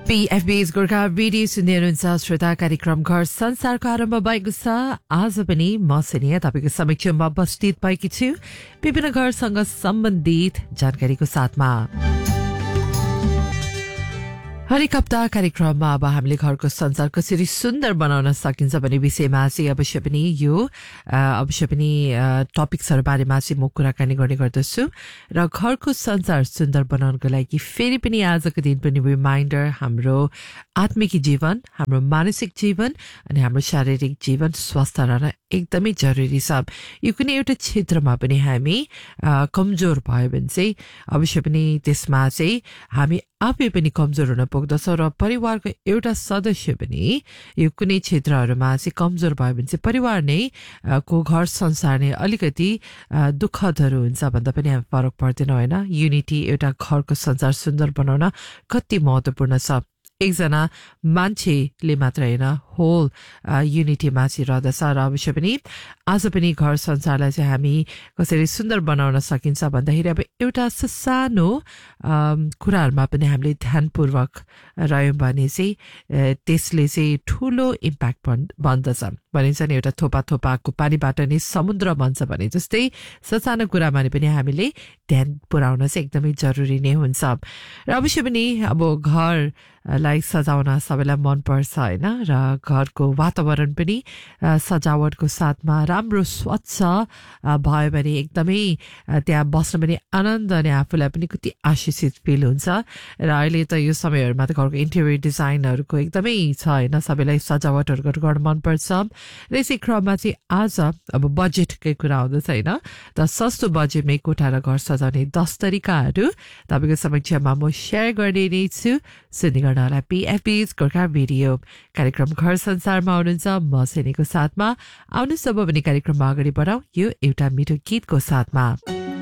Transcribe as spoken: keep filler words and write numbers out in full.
पीएफबी's Gorkha radio सुन्दै हुनुहुन्छ श्रोता कार्यक्रम घर संसारको आरम्भ भएको छ। आज पनि म सिनिया तपाईको समक्षमा उपस्थित भएकी छु विभिन्न घरसँग सम्बन्धित जानकारीको साथमा। हरेक हप्ता कार्यक्रममा अब हामीले घरको संसार कसरी सुन्दर बनाउन सकिन्छ भन्ने विषयमा चाहिँ अवश्य पनि यो अवश्य पनि टपिक्सहरु बारेमा चाहिँ म कुराकानी गर्ने गर्दछु र घरको संसार सुन्दर बनाउनको लागि फेरि पनि आजको दिन पनि रिमाइन्डर हाम्रो आत्मिक जीवन, हाम्रो मानसिक जीवन अनि हाम्रो शारीरिक जीवन स्वस्थ रहन एकदमै जरुरी छ। यो कुनै एउटा क्षेत्रमा पनि हामी कमजोर भयो भने चाहिँ अवश्य पनि त्यसमा चाहिँ हामी आफै पनि कमजोर हुन पुग्दछ र परिवारको एउटा सदस्य पनि यो कुनै क्षेत्रहरुमा चाहिँ कमजोर भयो भने चाहिँ परिवार नै को घर संसार नै अलिकति दुःखदहरू हुन्छ भन्दा पनि हामी फरक पर्दैन हैन। युनिटी एउटा घरको संसार सुन्दर बनाउन कति महत्त्वपूर्ण छ। एकजना मान्छेले मात्र हैन होल युनिटीमा चाहिँ रहदछ र अवश्य पनि आज पनि घर संसारलाई चाहिँ हामी कसरी सुन्दर बनाउन सकिन्छ भन्दाखेरि अब एउटा सानो कुराहरुमा पनि हामीले ध्यानपूर्वक रह्यौं भने चाहिँ त्यसले चाहिँ ठूलो इम्प्याक्ट बन्दछ। भनिन्छ नि एउटा थोपा थोपाको पानीबाट नै समुद्र बन्छ भने जस्तै सानो कुरामा पनि हामीले ध्यान पुर्याउन चाहिँ एकदमै जरुरी नै हुन्छ। र अवश्य पनि अब घर लाई सजाउन सबैलाई मन पर्छ हैन र घरको वातावरण पनि सजावटको साथमा राम्रो स्वच्छ भयो भने एकदमै त्यहाँ बस्न पनि आनन्द अनि आफूलाई पनि कति आशिषित फिल हुन्छ। र अहिले त यो समयहरुमा त घरको इन्टेरियर डिजाइनहरुको एकदमै छ हैन, सबैलाई सजावटहरु गर्न मन पर्छ। र यसै क्रममा चाहिँ आज अब बजेटकै कुरा आउँदैछ हैन, त सस्तो बजेटमै कोठा र घर सजाउने दस तरिकाहरु तपाईको समक्षमा म शेयर गर्ने नै छु। सुन्दै गर्नुहोला पीएफबी's गोर्खा रेडियो कार्यक्रम घर संसारमा हुनुहुन्छ म सेनीको साथमा। आउनुहोस् अब पनि कार्यक्रममा अगाडि बढाउँ यो एउटा मिठो गीतको साथमा।